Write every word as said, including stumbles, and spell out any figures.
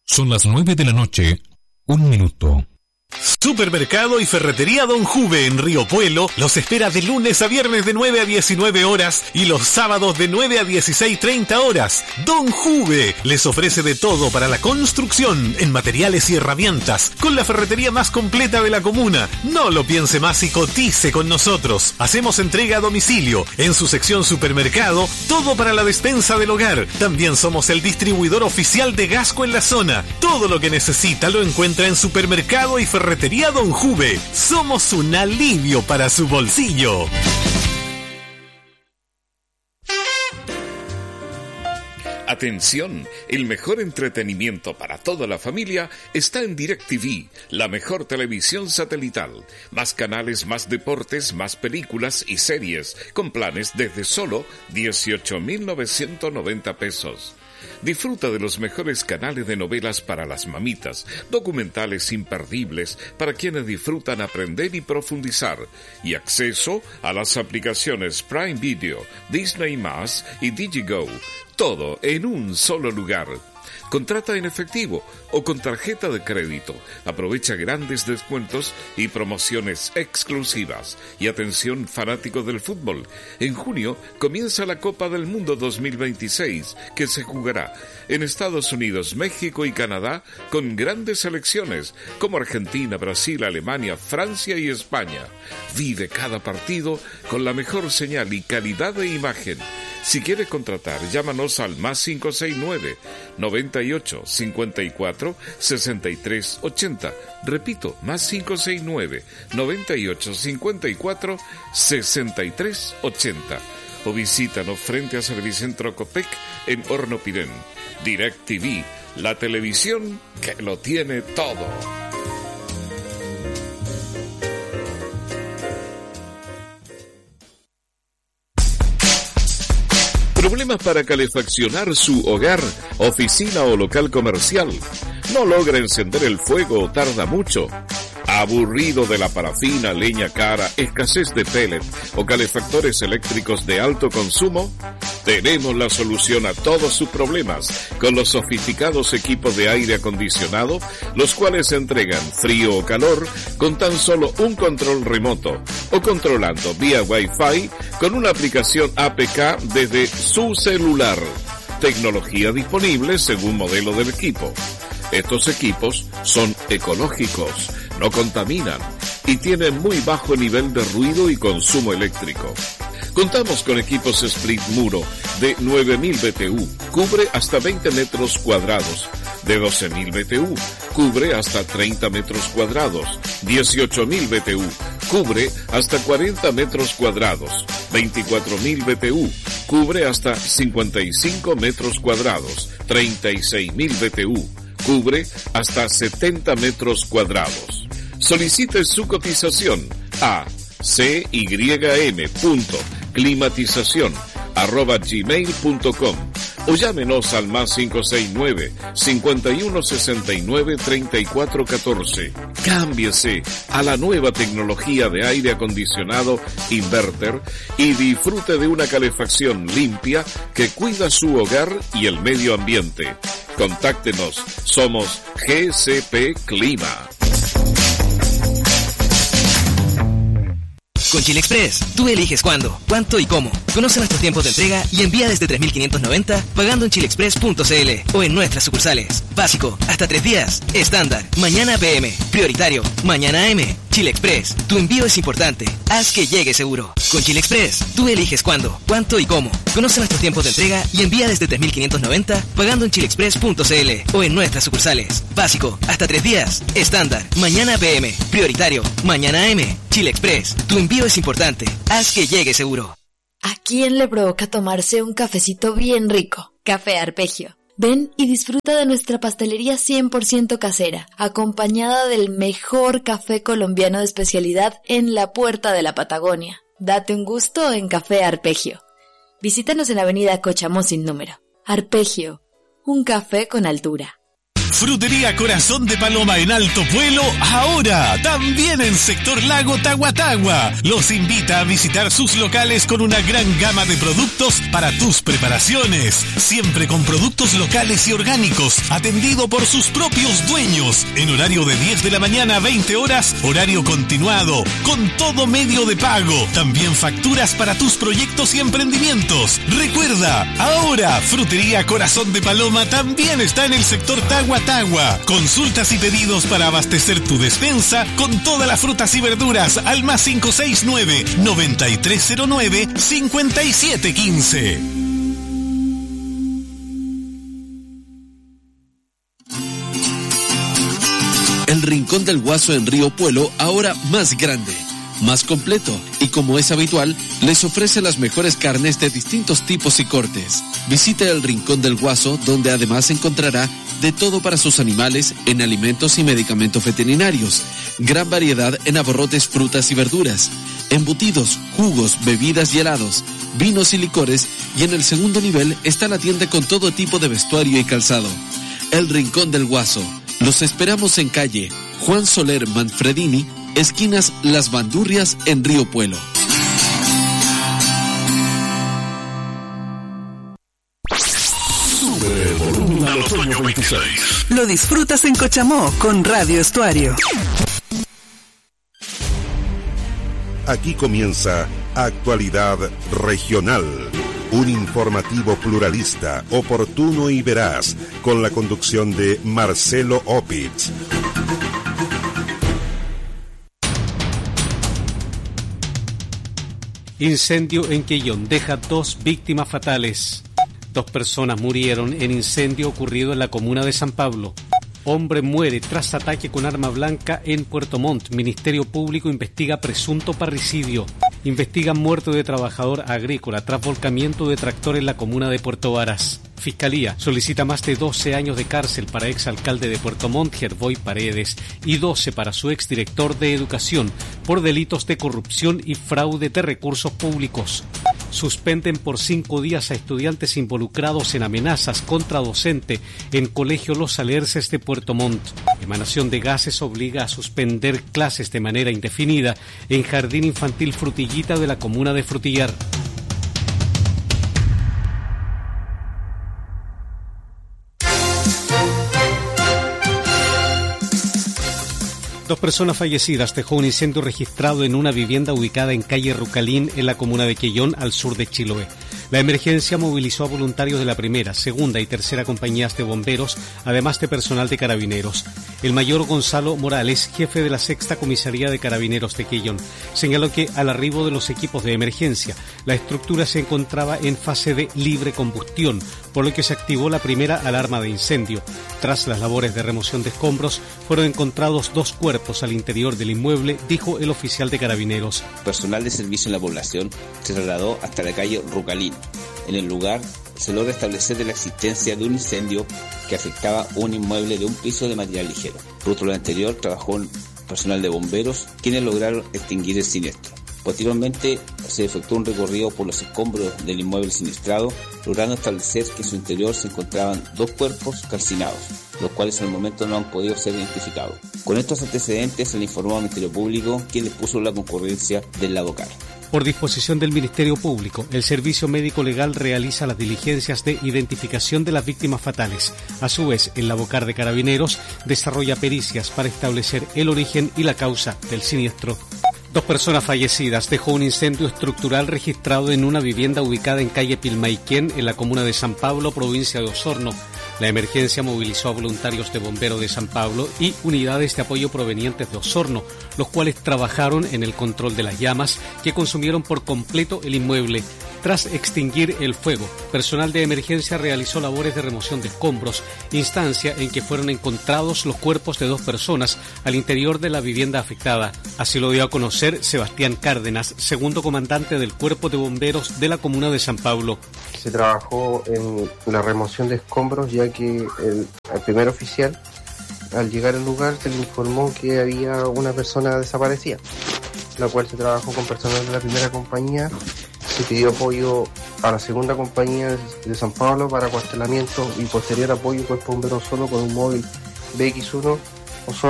Son las nueve de la noche, un minuto. Supermercado y Ferretería Don Juve en Río Puelo los espera de lunes a viernes de nueve a diecinueve horas y los sábados de nueve a dieciséis treinta horas. Don Juve les ofrece de todo para la construcción en materiales y herramientas con la ferretería más completa de la comuna. No lo piense más y cotice con nosotros. Hacemos entrega a domicilio. En su sección supermercado, todo para la despensa del hogar. También somos el distribuidor oficial de Gasco en la zona. Todo lo que necesita lo encuentra en Supermercado y Ferretería Ferretería Don Juve. Somos un alivio para su bolsillo. Atención, el mejor entretenimiento para toda la familia está en DirecTV, la mejor televisión satelital. Más canales, más deportes, más películas y series, con planes desde solo dieciocho mil novecientos noventa pesos. Disfruta de los mejores canales de novelas para las mamitas, documentales imperdibles para quienes disfrutan aprender y profundizar, y acceso a las aplicaciones Prime Video, Disney más y Digigo. Todo en un solo lugar. Contrata en efectivo o con tarjeta de crédito. Aprovecha grandes descuentos y promociones exclusivas. Y atención, fanáticos del fútbol. En junio comienza la Copa del Mundo dos mil veintiséis, que se jugará en Estados Unidos, México y Canadá, con grandes selecciones como Argentina, Brasil, Alemania, Francia y España. Vive cada partido con la mejor señal y calidad de imagen. Si quieres contratar, llámanos al más cinco seis nueve, noventa y ocho, cincuenta y cuatro, sesenta y tres ochenta. Repito, más cinco seis nueve, noventa y ocho, cincuenta y cuatro, sesenta y tres ochenta. O visítanos frente a Servicentro Copec en Hornopirén. DirecTV, la televisión que lo tiene todo. ¿Problemas para calefaccionar su hogar, oficina o local comercial? ¿No logra encender el fuego o tarda mucho? ¿Aburrido de la parafina, leña cara, escasez de pellet o calefactores eléctricos de alto consumo? Tenemos la solución a todos sus problemas con los sofisticados equipos de aire acondicionado, los cuales entregan frío o calor con tan solo un control remoto o controlando vía Wi-Fi con una aplicación A P K desde su celular. Tecnología disponible según modelo del equipo. Estos equipos son ecológicos, no contaminan y tienen muy bajo nivel de ruido y consumo eléctrico. Contamos con equipos split muro de nueve mil B T U, cubre hasta veinte metros cuadrados, de doce mil B T U, cubre hasta treinta metros cuadrados, dieciocho mil B T U, cubre hasta cuarenta metros cuadrados, veinticuatro mil B T U, cubre hasta cincuenta y cinco metros cuadrados, treinta y seis mil B T U, cubre hasta setenta metros cuadrados. Solicite su cotización a cym.climatización arroba gmail punto com o llámenos al más cinco seis nueve, cincuenta y uno sesenta y nueve, treinta y cuatro catorce. Cámbiese a la nueva tecnología de aire acondicionado Inverter y disfrute de una calefacción limpia que cuida su hogar y el medio ambiente. Contáctenos, somos G C P Clima. Con Chile Express, tú eliges cuándo, cuánto y cómo. Conoce nuestros tiempos de entrega y envía desde tres mil quinientos noventa pagando en chile express punto c l o en nuestras sucursales. Básico, hasta tres días. Estándar, mañana P M. Prioritario, mañana A M. Chile Express, tu envío es importante. Haz que llegue seguro. Con Chile Express, tú eliges cuándo, cuánto y cómo. Conoce nuestros tiempos de entrega y envía desde tres mil quinientos noventa pagando en chile express punto c l o en nuestras sucursales. Básico, hasta tres días. Estándar, mañana P M. Prioritario, mañana A M. Chile Express, tu envío es importante. Haz que llegue seguro. ¿A quién le provoca tomarse un cafecito bien rico? Café Arpegio. Ven y disfruta de nuestra pastelería cien por ciento casera, acompañada del mejor café colombiano de especialidad en la puerta de la Patagonia. Date un gusto en Café Arpegio. Visítanos en Avenida Cochamó sin número. Arpegio, un café con altura. Frutería Corazón de Paloma en Alto Puelo, ahora también en Sector Lago Tahuatahua. Los invita a visitar sus locales con una gran gama de productos para tus preparaciones. Siempre con productos locales y orgánicos, atendido por sus propios dueños. En horario de diez de la mañana a veinte horas, horario continuado, con todo medio de pago. También facturas para tus proyectos y emprendimientos. Recuerda, ahora Frutería Corazón de Paloma también está en el Sector Tahuatahua. Consultas y pedidos para abastecer tu despensa con todas las frutas y verduras al más cinco seis nueve, nueve tres cero nueve, cinco siete uno cinco. El Rincón del Guaso en Río Puelo, ahora más grande, más completo y, como es habitual, les ofrece las mejores carnes de distintos tipos y cortes. Visite el Rincón del Guaso, donde además encontrará de todo para sus animales en alimentos y medicamentos veterinarios. Gran variedad en abarrotes, frutas y verduras, embutidos, jugos, bebidas y helados, vinos y licores, y en el segundo nivel está la tienda con todo tipo de vestuario y calzado. El Rincón del Guaso. Los esperamos en calle Juan Soler Manfredini, esquinas Las Bandurrias en Río Puelo. Sube el volumen al otoño veintiséis. Lo disfrutas en Cochamó con Radio Estuario. Aquí comienza Actualidad Regional, un informativo pluralista, oportuno y veraz, con la conducción de Marcelo Opitz. Incendio en Quellón deja dos víctimas fatales. Dos personas murieron en incendio ocurrido en la comuna de San Pablo. Hombre muere tras ataque con arma blanca en Puerto Montt. Ministerio Público investiga presunto parricidio. Investigan muerte de trabajador agrícola tras volcamiento de tractor en la comuna de Puerto Varas. Fiscalía solicita más de doce años de cárcel para exalcalde de Puerto Montt, Gerboy Paredes, y doce para su exdirector de Educación por delitos de corrupción y fraude de recursos públicos. Suspenden por cinco días a estudiantes involucrados en amenazas contra docente en Colegio Los Alerces de Puerto Montt. Emanación de gases obliga a suspender clases de manera indefinida en Jardín Infantil Frutillita de la comuna de Frutillar. Dos personas fallecidas dejó un incendio registrado en una vivienda ubicada en calle Rucalín, en la comuna de Quellón, al sur de Chiloé. La emergencia movilizó a voluntarios de la primera, segunda y tercera compañías de bomberos, además de personal de carabineros. El mayor Gonzalo Morales, jefe de la sexta comisaría de carabineros de Quellón, señaló que al arribo de los equipos de emergencia, la estructura se encontraba en fase de libre combustión, por lo que se activó la primera alarma de incendio. Tras las labores de remoción de escombros, fueron encontrados dos cuerpos al interior del inmueble, dijo el oficial de carabineros. Personal de servicio en la población se trasladó hasta la calle Rucalín. En el lugar se logra establecer de la existencia de un incendio que afectaba un inmueble de un piso de material ligero. Fruto de lo anterior, trabajó un personal de bomberos, quienes lograron extinguir el siniestro. Posteriormente se efectuó un recorrido por los escombros del inmueble siniestrado, logrando establecer que en su interior se encontraban dos cuerpos calcinados, los cuales al momento no han podido ser identificados. Con estos antecedentes se le informó al Ministerio Público, quien dispuso la concurrencia del Labocar. Por disposición del Ministerio Público, el Servicio Médico Legal realiza las diligencias de identificación de las víctimas fatales. A su vez, el Labocar de Carabineros desarrolla pericias para establecer el origen y la causa del siniestro. Dos personas fallecidas dejó un incendio estructural registrado en una vivienda ubicada en calle Pilmaiquén, en la comuna de San Pablo, provincia de Osorno. La emergencia movilizó a voluntarios de bomberos de San Pablo y unidades de apoyo provenientes de Osorno, los cuales trabajaron en el control de las llamas que consumieron por completo el inmueble. Tras extinguir el fuego, personal de emergencia realizó labores de remoción de escombros, instancia en que fueron encontrados los cuerpos de dos personas al interior de la vivienda afectada. Así lo dio a conocer Sebastián Cárdenas, segundo comandante del Cuerpo de Bomberos de la comuna de San Pablo. Se trabajó en la remoción de escombros, ya que el, el primer oficial, al llegar al lugar, se le informó que había una persona desaparecida, la cual se trabajó con personal de la primera compañía Se pidió apoyo a la segunda compañía de San Pablo para cuartelamiento y posterior apoyo Cuerpo Bombero Solo con un móvil B X uno Osorno